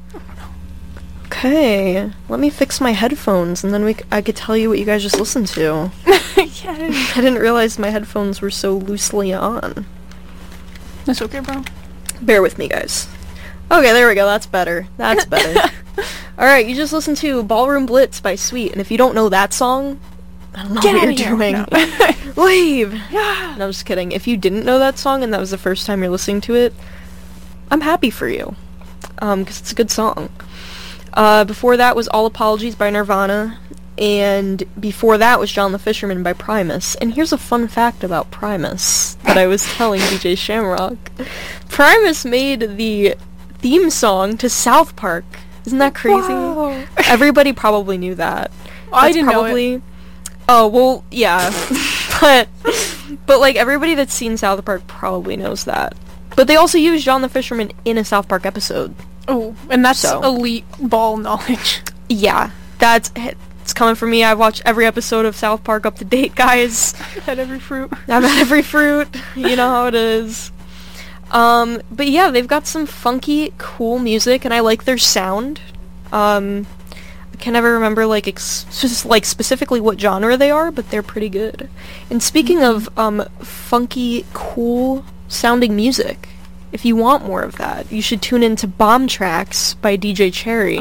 Okay, let me fix my headphones, and then I could tell you what you guys just listened to. Yes. I didn't realize my headphones were so loosely on. That's okay, bro. Bear with me, guys. Okay, there we go. That's better. That's better. Alright, you just listened to Ballroom Blitz by Sweet, and if you don't know that song, I don't know Get what outta you're here. doing. No. Leave! Yeah. No, I'm just kidding. If you didn't know that song and that was the first time you're listening to it, I'm happy for you. Because it's a good song. Before that was All Apologies by Nirvana, and before that was John the Fisherman by Primus. And here's a fun fact about Primus that I was telling DJ Shamrock. Primus made the theme song to South Park. Isn't that crazy? Wow. Everybody probably knew that. I didn't know it. Oh, well, yeah. but like, everybody that's seen South Park probably knows that. But they also used John the Fisherman in a South Park episode. Oh, and that's So. elite ball knowledge. Yeah, it's coming from me. I watch every episode of South Park up to date, guys. At every fruit. I've had every fruit. You know how it is. But yeah, they've got some funky, cool music, and I like their sound. I can never remember specifically what genre they are, but they're pretty good. And speaking of funky, cool sounding music, if you want more of that, you should tune into Bomb Tracks by DJ Cherry.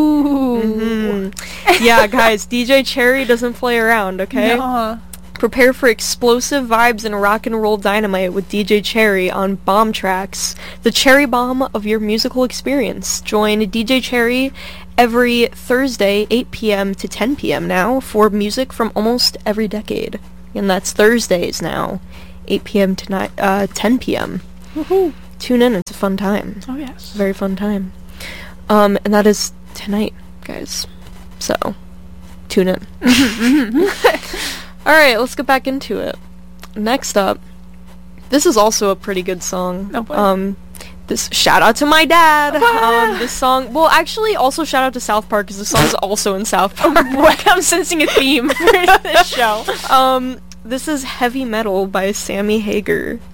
Ooh. Yeah, guys, DJ Cherry doesn't play around, okay? Nuh-uh. Prepare for explosive vibes and rock and roll dynamite with DJ Cherry on Bomb Tracks, the cherry bomb of your musical experience. Join DJ Cherry every Thursday, 8 p.m. to 10 p.m. now, for music from almost every decade. And that's Thursdays now, 8 p.m. to 10 p.m. Woohoo. Tune in, it's a fun time. Oh, yes. Very fun time. And that is tonight, guys. So, tune in. Alright, let's get back into it. Next up, this is also a pretty good song. Oh, boy. This shout out to my dad. This song, well, actually, also shout out to South Park, because the song's also in South Park. I'm sensing a theme for this show. This is Heavy Metal by Sammy Hagar.